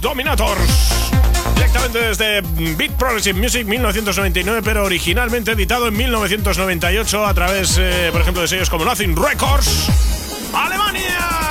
Dominators. Directamente desde Big Progressive Music 1999, pero originalmente editado en 1998 a través, por ejemplo, de sellos como Nothing Records, Alemania.